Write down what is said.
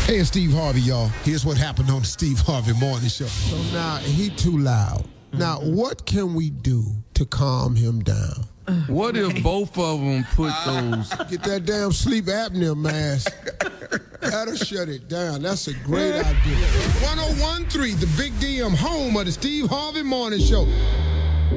Hey, it's Steve Harvey, y'all. Here's what happened on the Steve Harvey Morning Show. So now he too loud. Now, what can we do to calm him down? What if both of them put those... Get that damn sleep apnea mask. That'll shut it down. That's a great idea. 101.3, the Big DM, home of the Steve Harvey Morning Show.